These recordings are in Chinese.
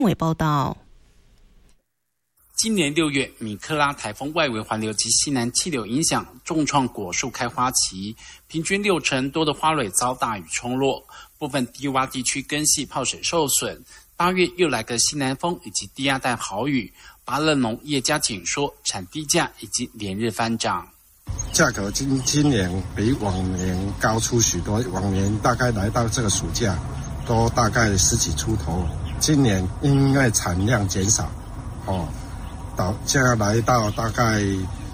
伟报道。 今年6月，米克拉台风外围环流及西南气流影响，重创果树开花期，平均60%多的花蕊遭大雨冲落，部分低洼地区根系泡水受损。8月又来个西南风以及低压带豪雨，芭乐农业家紧缩，产地价已经连日翻涨。 价格今年比往年高出许多，往年大概来到这个暑假都大概10几出头，今年因为产量减少，现在来到大概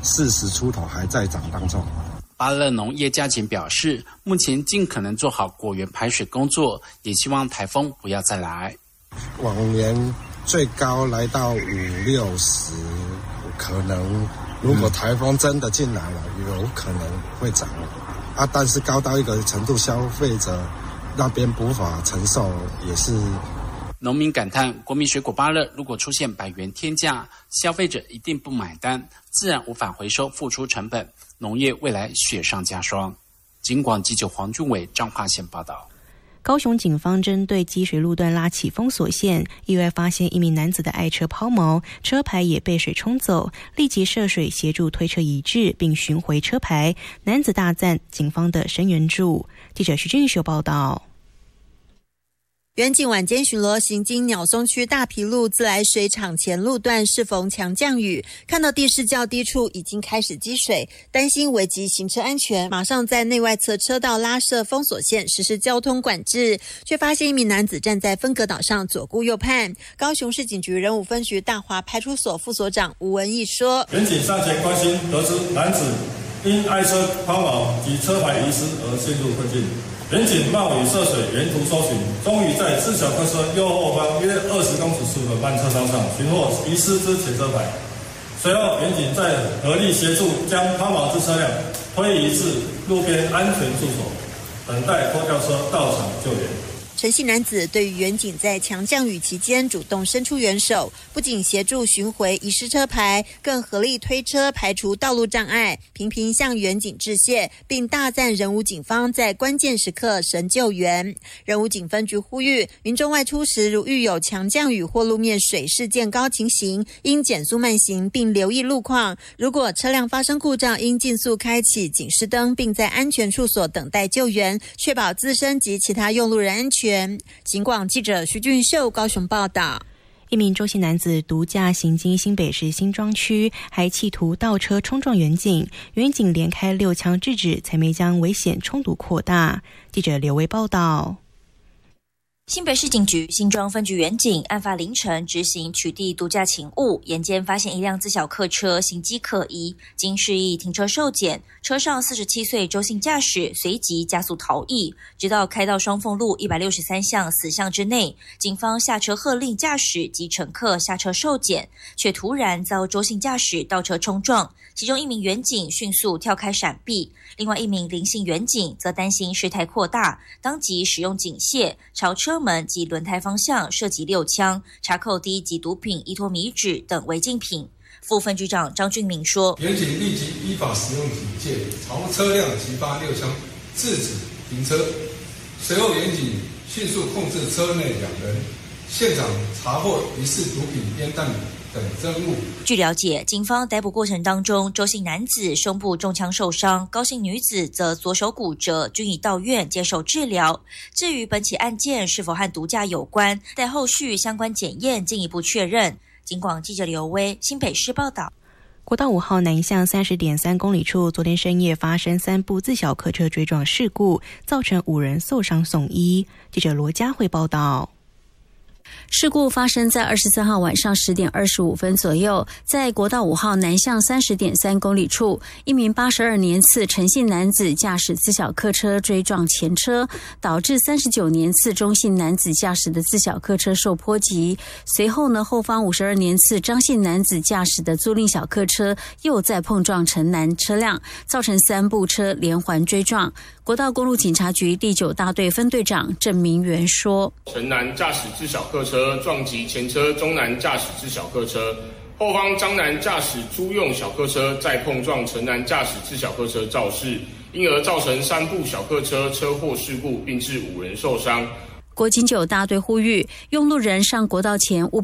40出头，还在涨当中。 芭乐农业家紧表示，目前尽可能做好果园排水工作，也希望台风不要再来。 往年最高来到50-60，可能如果台风真的进来了，有可能会涨但是高到一个程度，消费者那边无法承受，也是。 农民感叹，国民水果芭乐如果出现100元天价，消费者一定不买单，自然无法回收付出成本，农业未来雪上加霜。警广记者黄俊伟彰化县报道。 高雄警方针对积水路段拉起封锁线，意外发现一名男子的爱车抛锚，车牌也被水冲走，立即涉水协助推车移至，并寻回车牌。男子大赞警方的神援助。记者徐俊秀报道。 远警晚间巡逻行经鸟松区大埤路自来水厂前路段，适逢强降雨，看到地势较低处已经开始积水，担心危及行车安全，马上在内外侧车道拉设封锁线，实施交通管制，却发现一名男子站在分隔岛上左顾右盼。高雄市警局仁武分局大华派出所副所长吴文义说， 远警上前关心，得知男子因爱车抛锚及车牌遗失而陷入困境。远警冒雨涉水，沿途搜寻，终于在自小客车右后方约20公尺处的慢车道上寻获遗失之前车牌。随后，远警再合力协助将抛锚之车辆推移至路边安全处所，等待拖吊车到场救援。 陈姓男子对于远警在强降雨期间主动伸出援手，不仅协助寻回遗失车牌，更合力推车排除道路障碍，频频向远警致谢，并大赞仁武警方在关键时刻神救援。仁武警分局呼吁民众外出时，如遇有强降雨或路面水势渐高情形，应减速慢行，并留意路况。如果车辆发生故障，应尽速开启警示灯，并在安全处所等待救援，确保自身及其他用路人安全。警广记者徐俊秀高雄报道。 一名周姓男子独驾行经新北市新庄区，还企图倒车冲撞远警，远警连开6枪制止，才没将危险冲突扩大。记者刘维报道。 新北市警局新庄分局远警案发凌晨执行取缔毒驾勤务，沿间发现一辆自小客车行迹可疑，经示意停车受检，车上47岁周姓驾驶随即加速逃逸，直到开到双凤路163巷死巷之内，警方下车喝令驾驶及乘客下车受检，却突然遭周姓驾驶倒车冲撞，其中一名远警迅速跳开闪避，另外一名林姓远警则担心事态扩大，当即使用警械朝车门及轮胎方向射击6枪，查扣第1级毒品依托米脂等违禁品。副分局长张俊明说， 远警立即依法使用警械朝车辆击发6枪，制止停车。随后远警迅速控制车内2人，现场查获疑似毒品、烟弹等证物。 据了解，警方逮捕过程当中，周姓男子胸部中枪受伤，高姓女子则左手骨折，均已到院接受治疗。至于本起案件是否和毒驾有关，待后续相关检验进一步确认。警广记者刘威新北市报道。 国道5号南向30.3公里处，昨天深夜发生3部自小客车追撞事故，造成5人受伤送医。记者罗佳慧报道。 事故发生在23号晚上10点25分左右，在国道5号南向30.3公里处，一名82年次陈姓男子驾驶自小客车追撞前车，导致39年次钟姓男子驾驶的自小客车受波及。随后呢，后方52年次张姓男子驾驶的租赁小客车又再碰撞城南车辆，造成3部车连环追撞。国道公路警察局第9大队分队长郑明元说， 城南驾驶自小客车撞击前车中南驾驶自小客车，后方张南驾驶租用小客车再碰撞城南驾驶自小客车肇事，因而造成3部小客车车祸事故，并致5人受伤。 国警9大队呼吁用路人上国道前务必